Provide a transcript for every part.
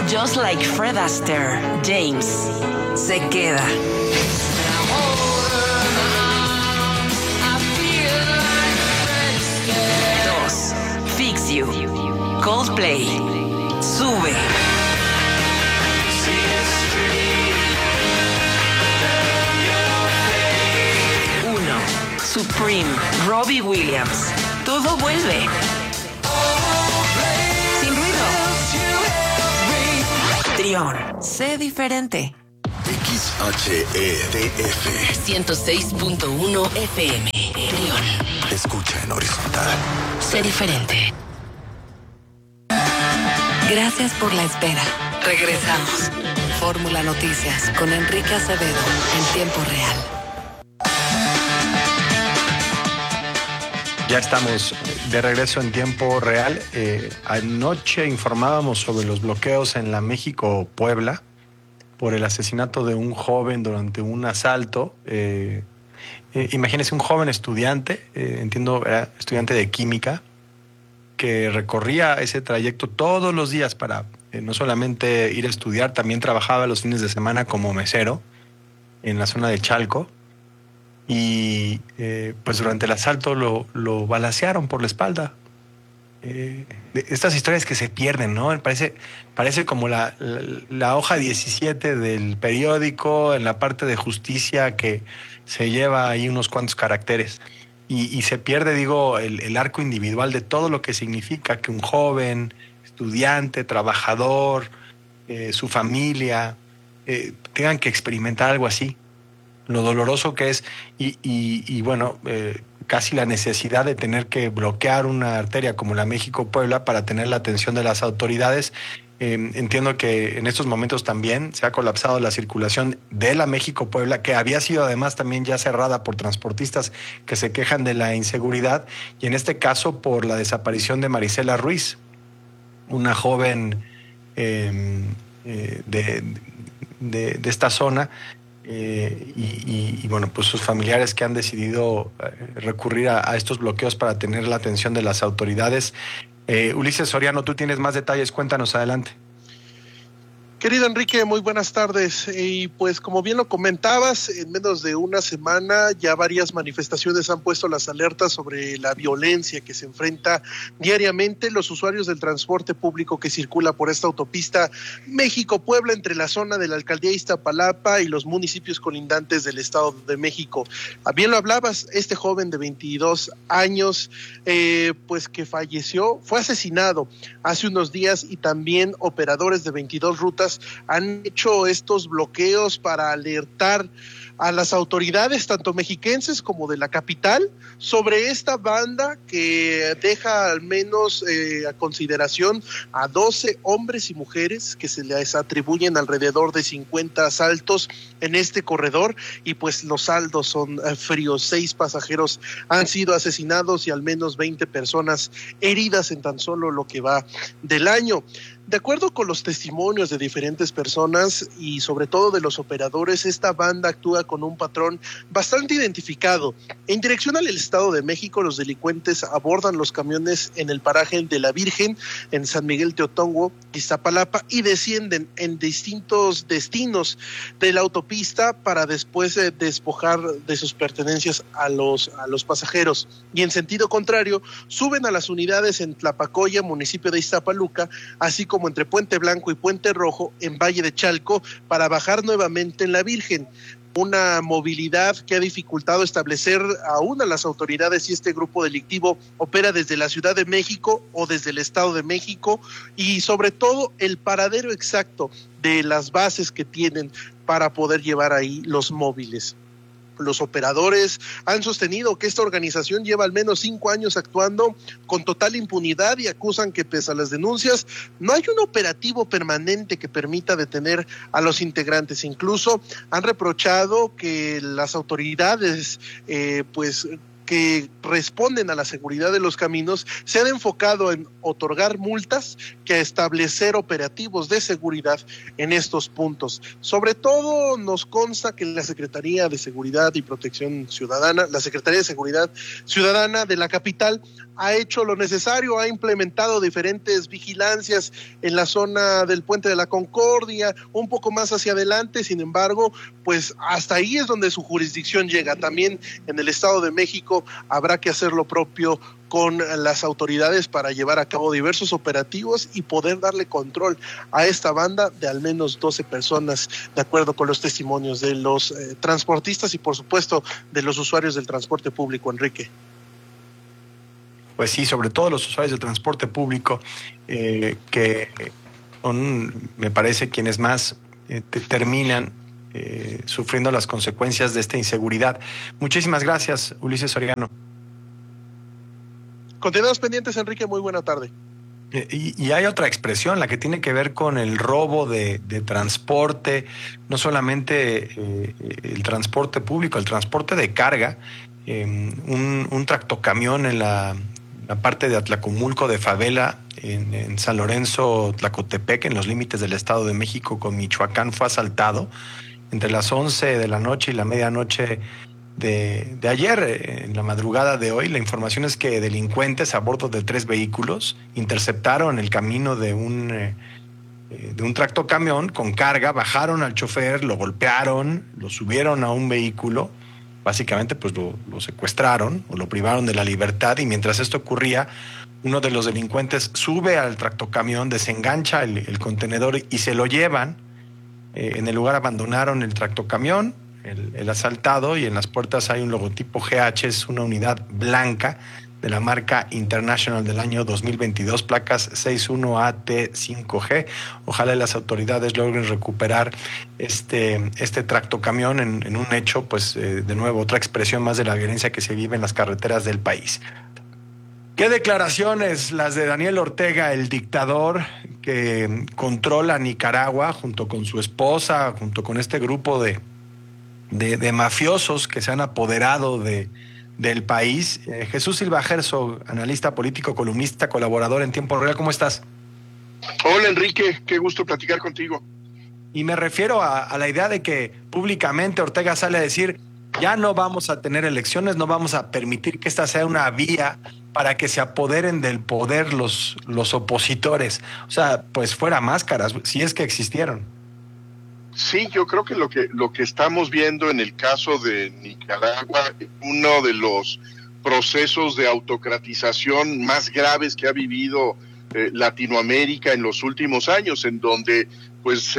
Just like Fred Astaire, James se queda. 2. Fix You, Coldplay, sube. 1. Supreme, Robbie Williams, todo vuelve. Sin ruido. Trión, sé diferente. XHEDF 106.1 FM. Trión. Escucha en horizontal. Sé diferente. Gracias por la espera. Regresamos. Fórmula Noticias con Enrique Acevedo en tiempo real. Ya estamos de regreso en tiempo real. Anoche informábamos sobre los bloqueos en la México-Puebla por el asesinato de un joven durante un asalto. Imagínense un joven estudiante, entiendo, era estudiante de química, que recorría ese trayecto todos los días para no solamente ir a estudiar, también trabajaba los fines de semana como mesero en la zona de Chalco. Y pues durante el asalto lo balacearon por la espalda. Estas historias que se pierden, ¿no? Parece como la hoja 17 del periódico en la parte de justicia que se lleva ahí unos cuantos caracteres. Y se pierde, digo, el arco individual de todo lo que significa que un joven, estudiante, trabajador, su familia, tengan que experimentar algo así. Lo doloroso que es y bueno, casi la necesidad de tener que bloquear una arteria como la México-Puebla para tener la atención de las autoridades. Entiendo que en estos momentos también se ha colapsado la circulación de la México-Puebla, que había sido además también ya cerrada por transportistas que se quejan de la inseguridad, y en este caso por la desaparición de Marisela Ruiz, una joven de esta zona. Y bueno, pues sus familiares que han decidido recurrir a estos bloqueos para tener la atención de las autoridades. Ulises Soriano, tú tienes más detalles, cuéntanos, adelante. Querido Enrique, muy buenas tardes. Y pues como bien lo comentabas, en menos de una semana ya varias manifestaciones han puesto las alertas sobre la violencia que se enfrenta diariamente los usuarios del transporte público que circula por esta autopista México-Puebla entre la zona de la alcaldía de Iztapalapa y los municipios colindantes del Estado de México. Bien lo hablabas, este joven de 22 años, pues que falleció, fue asesinado hace unos días, y también operadores de 22 rutas han hecho estos bloqueos para alertar a las autoridades tanto mexiquenses como de la capital sobre esta banda que deja al menos a consideración a 12 hombres y mujeres que se les atribuyen alrededor de 50 asaltos en este corredor, y pues los saldos son fríos. 6 pasajeros han sido asesinados y al menos 20 personas heridas en tan solo lo que va del año. De acuerdo con los testimonios de diferentes personas y sobre todo de los operadores, esta banda actúa con un patrón bastante identificado. En dirección al Estado de México, los delincuentes abordan los camiones en el paraje de La Virgen, en San Miguel Teotongo, Iztapalapa, y descienden en distintos destinos de la autopista para después despojar de sus pertenencias a los pasajeros. Y en sentido contrario, suben a las unidades en Tlapacoya, municipio de Iztapaluca, así como entre Puente Blanco y Puente Rojo en Valle de Chalco, para bajar nuevamente en La Virgen. Una movilidad que ha dificultado establecer aún a las autoridades si este grupo delictivo opera desde la Ciudad de México o desde el Estado de México, y sobre todo el paradero exacto de las bases que tienen para poder llevar ahí los móviles. Los operadores han sostenido que esta organización lleva al menos 5 años actuando con total impunidad y acusan que pese a las denuncias no hay un operativo permanente que permita detener a los integrantes. Incluso han reprochado que las autoridades pues que responden a la seguridad de los caminos se han enfocado en otorgar multas que a establecer operativos de seguridad en estos puntos. Sobre todo nos consta que la Secretaría de Seguridad y Protección Ciudadana, la Secretaría de Seguridad Ciudadana de la capital, ha hecho lo necesario, ha implementado diferentes vigilancias en la zona del Puente de la Concordia, un poco más hacia adelante. Sin embargo, pues hasta ahí es donde su jurisdicción llega. También en el Estado de México habrá que hacer lo propio con las autoridades para llevar a cabo diversos operativos y poder darle control a esta banda de al menos 12 personas, de acuerdo con los testimonios de los transportistas y por supuesto de los usuarios del transporte público, Enrique. Pues sí, sobre todo los usuarios del transporte público, que son, me parece, quienes más terminan sufriendo las consecuencias de esta inseguridad. Muchísimas gracias, Ulises Soriano. Continuamos pendientes, Enrique, muy buena tarde. Y hay otra expresión, la que tiene que ver con el robo de transporte, no solamente el transporte público, el transporte de carga. Un tractocamión en la parte de Atlacomulco de Favela, en San Lorenzo, Tlacotepec, en los límites del Estado de México con Michoacán, fue asaltado entre las 11 de la noche y la medianoche de ayer. En la madrugada de hoy, la información es que delincuentes a bordo de 3 vehículos interceptaron el camino de un tractocamión con carga, bajaron al chofer, lo golpearon, lo subieron a un vehículo. Básicamente, pues lo secuestraron o lo privaron de la libertad, y mientras esto ocurría, uno de los delincuentes sube al tractocamión, desengancha el contenedor y se lo llevan. En el lugar abandonaron el tractocamión, el asaltado, y en las puertas hay un logotipo GH, es una unidad blanca de la marca International del año 2022, placas 61AT5G. Ojalá las autoridades logren recuperar este tractocamión en un hecho, pues de nuevo, otra expresión más de la violencia que se vive en las carreteras del país. ¿Qué declaraciones las de Daniel Ortega, el dictador que controla Nicaragua junto con su esposa, junto con este grupo de mafiosos que se han apoderado del país? Jesús Silva Herzog, analista político, columnista, colaborador en Tiempo Real, ¿cómo estás? Hola, Enrique, qué gusto platicar contigo. Y me refiero a la idea de que públicamente Ortega sale a decir: ya no vamos a tener elecciones, no vamos a permitir que esta sea una vía para que se apoderen del poder los opositores. O sea, pues fuera máscaras, si es que existieron. Sí, yo creo que lo que estamos viendo en el caso de Nicaragua, uno de los procesos de autocratización más graves que ha vivido Latinoamérica en los últimos años, en donde pues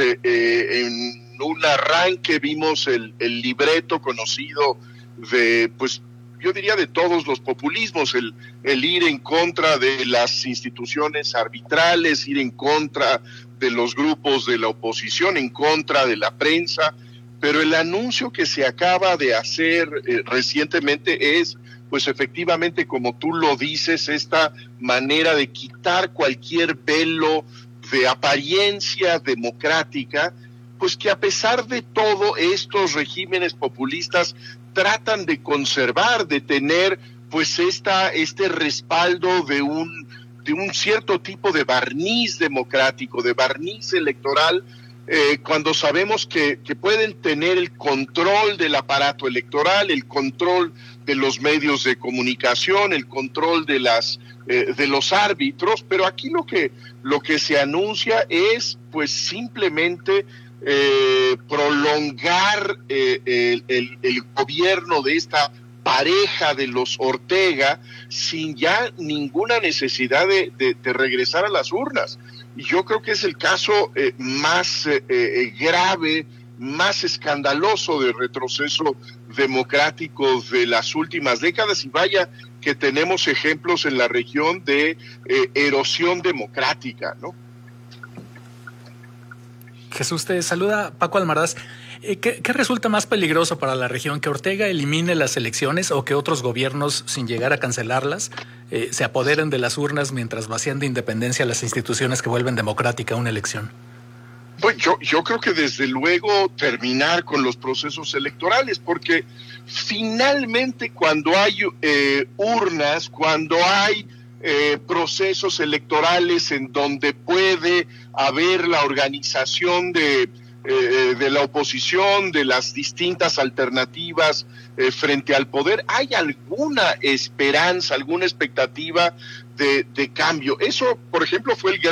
en un arranque vimos el libreto conocido de, pues yo diría, de todos los populismos, el ir en contra de las instituciones arbitrales, ir en contra de los grupos de la oposición, en contra de la prensa, pero el anuncio que se acaba de hacer recientemente es, pues efectivamente, como tú lo dices, esta manera de quitar cualquier velo de apariencia democrática, pues que a pesar de todo estos regímenes populistas tratan de conservar, de tener pues este respaldo de un cierto tipo de barniz democrático, de barniz electoral, cuando sabemos que pueden tener el control del aparato electoral, el control de los medios de comunicación, el control de los árbitros, pero aquí lo que se anuncia es pues simplemente prolongar el gobierno de esta pareja de los Ortega sin ya ninguna necesidad de regresar a las urnas. Y yo creo que es el caso más grave, más escandaloso de retroceso democrático de las últimas décadas, y vaya que tenemos ejemplos en la región de erosión democrática, ¿no? Jesús, te saluda Paco Almaraz. ¿Qué resulta más peligroso para la región? ¿Que Ortega elimine las elecciones o que otros gobiernos, sin llegar a cancelarlas, se apoderen de las urnas mientras vacían de independencia las instituciones que vuelven democrática una elección? Pues yo creo que desde luego terminar con los procesos electorales, porque finalmente cuando hay urnas, cuando hay procesos electorales en donde puede haber la organización de la oposición, de las distintas alternativas frente al poder, hay alguna esperanza, alguna expectativa de cambio. Eso, por ejemplo, fue el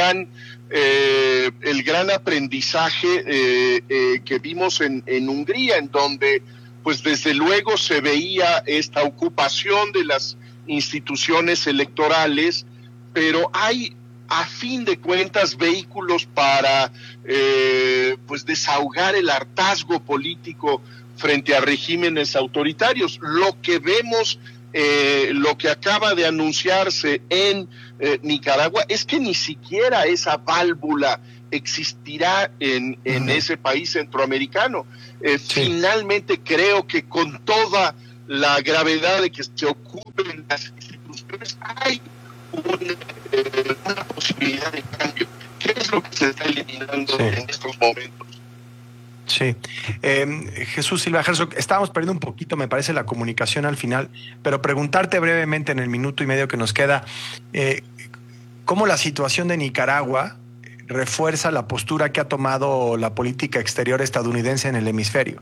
gran aprendizaje que vimos en Hungría, en donde pues desde luego se veía esta ocupación de las instituciones electorales, pero hay a fin de cuentas vehículos para pues desahogar el hartazgo político frente a regímenes autoritarios. Lo que vemos, lo que acaba de anunciarse en Nicaragua es que ni siquiera esa válvula existirá en ese país centroamericano. Finalmente creo que con toda la gravedad de que se ocupen las instituciones hay una posibilidad de cambio. ¿Qué es lo que se está eliminando en estos momentos? Sí. Jesús Silva Herzog, estábamos perdiendo un poquito, me parece, la comunicación al final, pero preguntarte brevemente en el minuto y medio que nos queda, ¿cómo la situación de Nicaragua refuerza la postura que ha tomado la política exterior estadounidense en el hemisferio?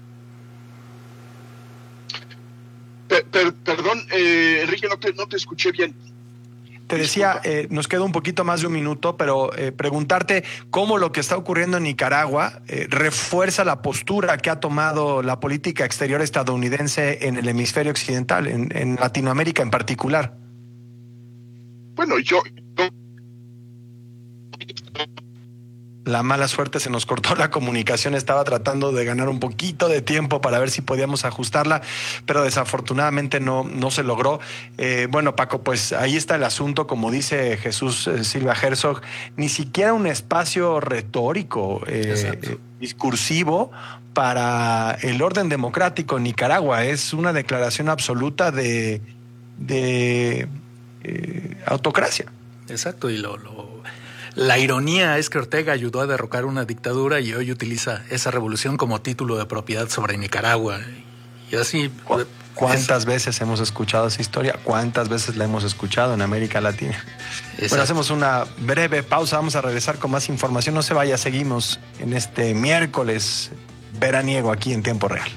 Perdón, Enrique, no te escuché bien. Te decía, nos queda un poquito más de un minuto, pero preguntarte cómo lo que está ocurriendo en Nicaragua refuerza la postura que ha tomado la política exterior estadounidense en el hemisferio occidental, en Latinoamérica en particular. Bueno, yo la mala suerte, se nos cortó la comunicación, estaba tratando de ganar un poquito de tiempo para ver si podíamos ajustarla, pero desafortunadamente no se logró. Bueno, Paco, pues ahí está el asunto, como dice Jesús Silva Herzog, ni siquiera un espacio retórico, discursivo para el orden democrático en Nicaragua. Es una declaración absoluta de autocracia. Exacto, y la ironía es que Ortega ayudó a derrocar una dictadura y hoy utiliza esa revolución como título de propiedad sobre Nicaragua. Y así... ¿Cuántas veces hemos escuchado esa historia? ¿Cuántas veces la hemos escuchado en América Latina? Exacto. Bueno, hacemos una breve pausa, vamos a regresar con más información. No se vaya, seguimos en este miércoles veraniego aquí en Tiempo Real.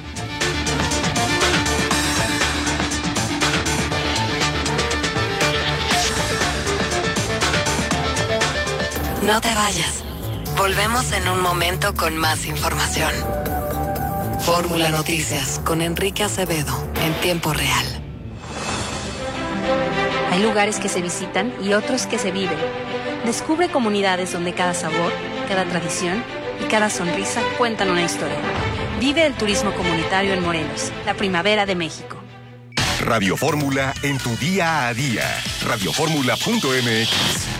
No te vayas. Volvemos en un momento con más información. Fórmula Noticias con Enrique Acevedo en Tiempo Real. Hay lugares que se visitan y otros que se viven. Descubre comunidades donde cada sabor, cada tradición y cada sonrisa cuentan una historia. Vive el turismo comunitario en Morelos, la primavera de México. Radio Fórmula en tu día a día. Radioformula.mx